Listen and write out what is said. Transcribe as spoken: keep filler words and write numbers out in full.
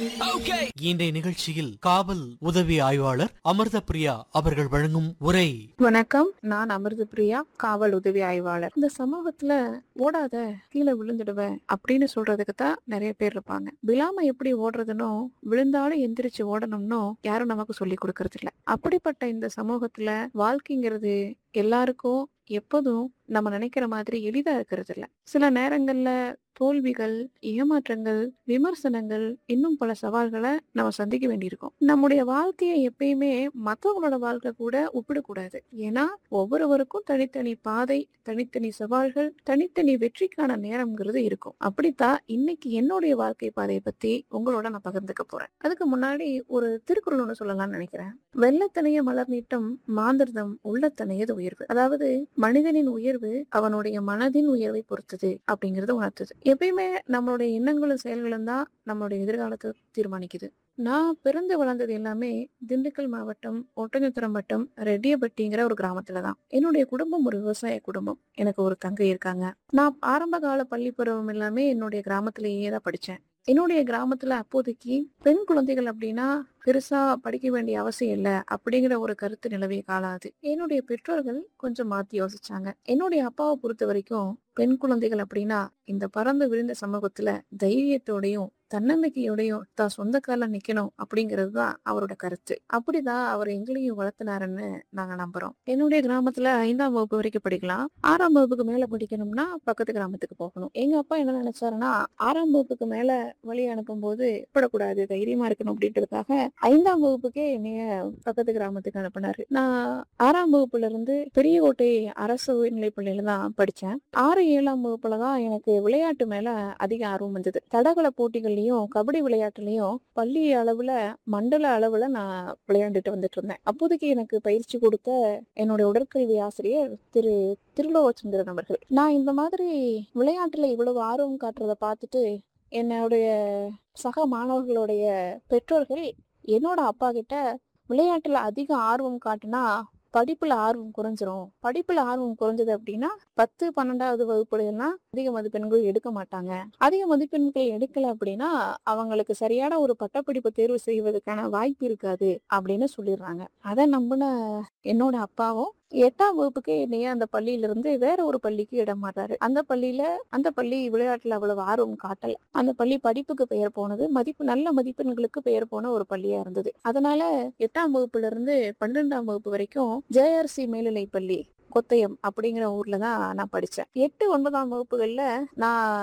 இன்றைய நிகழ்ச்சியில் காவல் உதவி ஆய்வாளர் அமிர்த பிரியா அவர்கள் வழங்கும் உரை. வணக்கம், நான் அமிர்த பிரியா, காவல் உதவி ஆய்வாளர். இந்த சமூகத்துல ஓடாத, கீழே விழுந்துடுவ அப்படின்னு சொல்றதுக்கு தான் நிறைய பேர் இருப்பாங்க. விழாம எப்படி ஓடுறதுன்னு, விழுந்தாலும் எந்திரிச்சு ஓடணும்னு யாரும் நமக்கு சொல்லி கொடுக்கறது இல்ல. அப்படிப்பட்ட இந்த சமூகத்துல வாழ்க்கைங்கிறது எல்லாருக்கும் எப்போதும் நம்ம நினைக்கிற மாதிரி எளிதா இருக்கிறது இல்ல. சில நேரங்கள்ல தோல்விகள், ஏமாற்றங்கள், விமர்சனங்கள், இன்னும் பல சவால்களை நம்ம சந்திக்க வேண்டியிருக்கும். நம்முடைய வாழ்க்கையை எப்பயுமே மற்றவங்களோட வாழ்க்கை கூட ஒப்பிடக்கூடாது. ஏன்னா ஒவ்வொருவருக்கும் தனித்தனி பாதை, தனித்தனி சவால்கள், தனித்தனி வெற்றிக்கான நேரம்ங்கிறது இருக்கும். அப்படித்தான் இன்னைக்கு என்னுடைய வாழ்க்கை பாதையை பத்தி உங்களோட நான் பகிர்ந்துக்க போறேன். அதுக்கு முன்னாடி ஒரு திருக்குறள் ஒண்ணு சொல்லலாம்னு நினைக்கிறேன். வெள்ளத்தனைய மலர் நீட்டம் மாந்திரதம் உள்ளத்தனையது உயர்வு. அதாவது மனிதனின் உயர்வு அவனுடைய மனதின் உயர்வை பொறுத்தது அப்படிங்கறது உணர்த்துது. எப்பயுமே நம்மளுடைய எண்ணங்களும் செயல்களும் தான் நம்மளுடைய எதிர்காலத்தை தீர்மானிக்குது. நான் பிறந்து வளர்ந்தது எல்லாமே திண்டுக்கல் மாவட்டம் ஒட்டஞ்சத்திரம் வட்டம் ரெட்டியப்பட்டிங்கிற ஒரு கிராமத்துலதான். என்னுடைய குடும்பம் ஒரு விவசாய குடும்பம். எனக்கு ஒரு தங்கை இருக்காங்க. நான் ஆரம்ப கால பள்ளி பருவம் எல்லாமே என்னுடைய கிராமத்திலேயே தான் படிச்சேன். என்னுடைய கிராமத்துல அப்போதைக்கு பெண் குழந்தைகள் அப்படின்னா பெருசா படிக்க வேண்டிய அவசியம் இல்லை அப்படிங்கிற ஒரு கருத்து நிலவிய காலம் அது. என்னுடைய பெற்றோர்கள் கொஞ்சம் மாத்தி யோசிச்சாங்க. என்னுடைய அப்பாவை பொறுத்த வரைக்கும் பெண் குழந்தைகள் அப்படின்னா இந்த பறந்து விரிந்த சமூகத்துல தைரியத்தோடையும் தன்னம்பிக்கையோடையும் தான் சொந்த கால நிக்கணும் அப்படிங்கிறது தான் அவரோட கருத்து. அப்படிதான் அவர் எங்களையும் வளர்த்தினாருன்னு நாங்க நம்புறோம். என்னுடைய கிராமத்துல ஐந்தாம் வகுப்பு வரைக்கும் படிக்கலாம். ஆறாம் வகுப்புக்கு மேல படிக்கணும்னா பக்கத்து கிராமத்துக்கு போகணும். எங்க அப்பா என்ன நினைச்சாருன்னா, ஆறாம் வகுப்புக்கு மேல வழி அனுப்பும் போது படக்கூடாது, தைரியமா இருக்கணும் அப்படின்றதுக்காக ஐந்தாம் வகுப்புக்கே என்னைய பக்கத்து கிராமத்துக்கு அனுப்பினாரு. நான் ஆறாம் வகுப்புல இருந்து பெரியகோட்டை அரசு உயர்நிலைப் பள்ளியில தான் படிச்சேன். ஆறு ஏழாம் வகுப்புலதான் எனக்கு விளையாட்டு மேல அதிக ஆர்வம் வந்தது. தடகள போட்டிகள்லயும் கபடி விளையாட்டுலயும் பள்ளி அளவுல மண்டல அளவுல நான் விளையாண்டுட்டு வந்துட்டு இருந்தேன். அப்போதைக்கு எனக்கு பயிற்சி கொடுத்த என்னுடைய உடற்கல்வி ஆசிரியர் திரு திருலோகச்சந்திரன் அவர்கள். நான் இந்த மாதிரி விளையாட்டுல இவ்வளவு ஆர்வம் காட்டுறதை பார்த்துட்டு என்னுடைய சக மாணவர்களுடைய பெற்றோர்கள் என்னோட அப்பா கிட்ட, விளையாட்டுல அதிக ஆர்வம் காட்டுனா படிப்புல ஆர்வம் குறைஞ்சிரும். படிப்புல ஆர்வம் குறைஞ்சது அப்படின்னா பத்து பன்னெண்டாவது வகுப்புல எல்லாம் அதிக மதிப்பெண்கள் எடுக்க மாட்டாங்க. அதிக மதிப்பெண்கள் எடுக்கல அப்படின்னா அவங்களுக்கு சரியான ஒரு பட்டப்படிப்பு தேர்வு செய்வதற்கான வாய்ப்பு இருக்காது அப்படின்னு சொல்லிடுறாங்க. அதை நம்பின என்னோட அப்பாவும் எட்டாம் வகுப்புக்கு என்னைய அந்த பள்ளியில இருந்து வேற ஒரு பள்ளிக்கு இடம் மாறாரு. அந்த பள்ளியில அந்த பள்ளி விளையாட்டுல அவ்வளவு ஆர்வம் காட்டல. அந்த பள்ளி படிப்புக்கு பெயர் போனது, மதிப்பு நல்ல மதிப்பெண்களுக்கு பெயர் போன ஒரு பள்ளியா இருந்தது. அதனால எட்டாம் வகுப்புல இருந்து பன்னிரெண்டாம் வகுப்பு வரைக்கும் ஜேஆர்சி மேல்நிலை பள்ளி கொத்தயம் அப்படிங்கிற ஊர்ல தான் நான் படிச்சேன். எட்டு ஒன்பதாம் வகுப்புகள்ல நான்